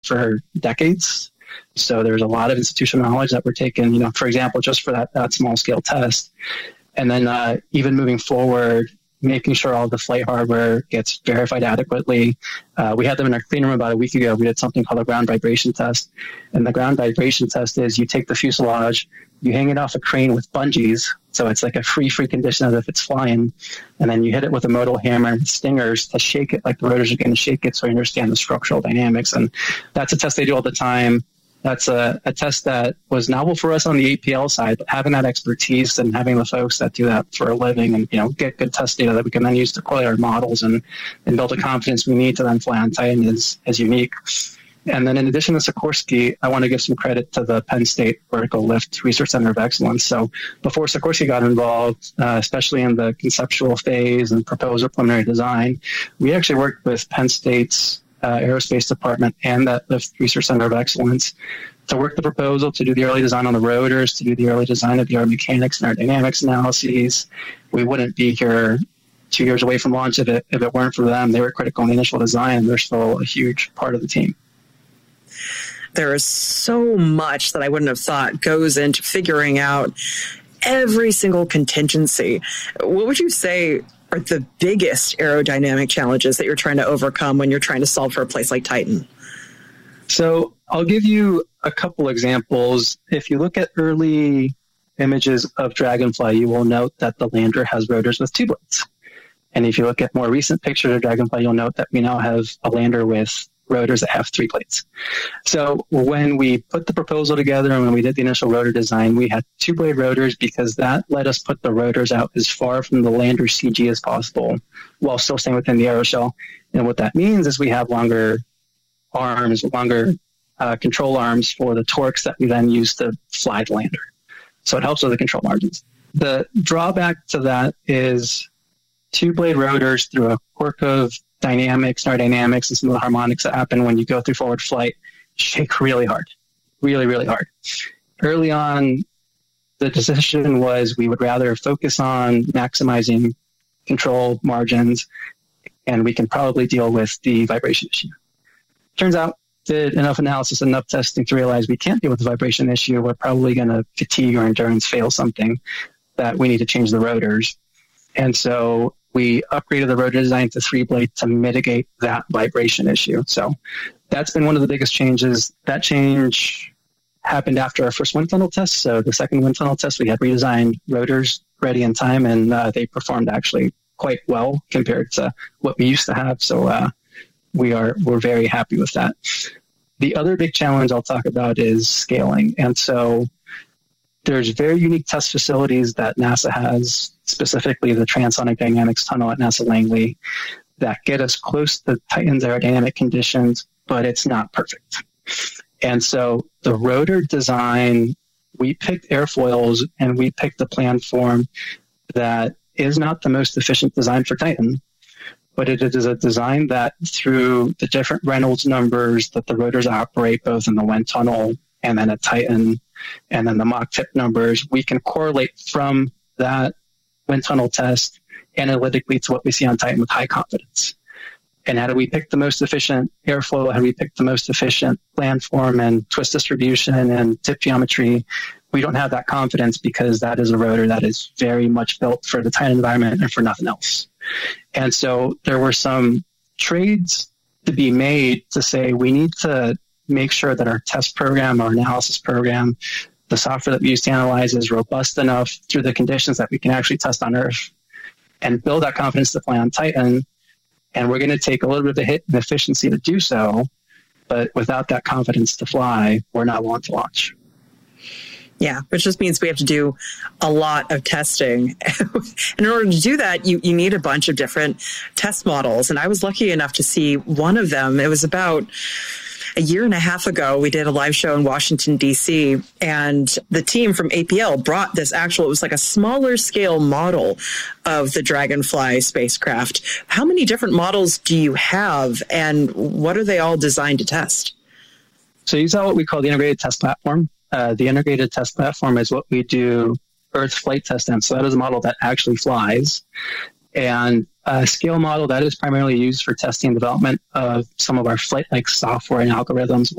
for decades. So there's a lot of institutional knowledge that we're taking, for example, just for that small scale test. And then even moving forward, making sure all the flight hardware gets verified adequately. We had them in our clean room about a week ago. We did something called a ground vibration test. And the ground vibration test is you take the fuselage, you hang it off a crane with bungees. So it's like a free condition as if it's flying. And then you hit it with a modal hammer and stingers to shake it like the rotors are going to shake it so you understand the structural dynamics. And that's a test they do all the time. That's a test that was novel for us on the APL side, but having that expertise and having the folks that do that for a living and, get good test data that we can then use to correlate our models and build the confidence we need to then fly on Titan is unique. And then in addition to Sikorsky, I want to give some credit to the Penn State Vertical Lift Research Center of Excellence. So before Sikorsky got involved, especially in the conceptual phase and proposal preliminary design, we actually worked with Penn State's aerospace department and that Lift Research Center of Excellence to work the proposal, to do the early design on the rotors, to do the early design of the aeromechanics and aerodynamics analyses. We wouldn't be here 2 years away from launch if it weren't for them. They were critical in the initial design, and they're still a huge part of the team. There is so much that I wouldn't have thought goes into figuring out every single contingency. What would you say are the biggest aerodynamic challenges that you're trying to overcome when you're trying to solve for a place like Titan? So I'll give you a couple examples. If you look at early images of Dragonfly, you will note that the lander has rotors with 2 blades. And if you look at more recent pictures of Dragonfly, you'll note that we now have a lander with rotors that have 3 blades. So when we put the proposal together and when we did the initial rotor design, we had 2-blade rotors because that let us put the rotors out as far from the lander CG as possible while still staying within the aeroshell. And what that means is we have longer arms, longer control arms for the torques that we then use to fly the lander. So it helps with the control margins. The drawback to that is 2-blade rotors, through a quirk of dynamics, aerodynamics, and some of the harmonics that happen when you go through forward flight, shake really hard, really, really hard. Early on, the decision was we would rather focus on maximizing control margins, and we can probably deal with the vibration issue. Turns out, did enough analysis, enough testing to realize we can't deal with the vibration issue. We're probably going to fatigue or endurance fail something that we need to change the rotors. And so we upgraded the rotor design to 3-blade to mitigate that vibration issue. So that's been one of the biggest changes. That change happened after our first wind tunnel test. So the second wind tunnel test, we had redesigned rotors ready in time, and they performed actually quite well compared to what we used to have. So we're very happy with that. The other big challenge I'll talk about is scaling. And so there's very unique test facilities that NASA has, specifically the Transonic Dynamics Tunnel at NASA Langley, that get us close to Titan's aerodynamic conditions, but it's not perfect. And so the rotor design, we picked airfoils and we picked the plan form that is not the most efficient design for Titan, but it is a design that through the different Reynolds numbers that the rotors operate both in the wind tunnel and then at Titan, and then the Mach tip numbers, we can correlate from that wind tunnel test analytically to what we see on Titan with high confidence. And how do we pick the most efficient airflow? How do we pick the most efficient landform and twist distribution and tip geometry? We don't have that confidence because that is a rotor that is very much built for the Titan environment and for nothing else. And so there were some trades to be made to say we need to make sure that our test program, our analysis program, the software that we use to analyze is robust enough through the conditions that we can actually test on Earth and build that confidence to fly on Titan. And we're going to take a little bit of a hit in efficiency to do so, but without that confidence to fly, we're not willing to launch. Yeah, which just means we have to do a lot of testing. And in order to do that, you need a bunch of different test models. And I was lucky enough to see one of them. It was about a year and a half ago. We did a live show in Washington, D.C., and the team from APL brought this it was like a smaller scale model of the Dragonfly spacecraft. How many different models do you have, and what are they all designed to test? So you saw what we call the integrated test platform. The integrated test platform is what we do Earth flight test in. So that is a model that actually flies. And a scale model that is primarily used for testing and development of some of our flight-like software and algorithms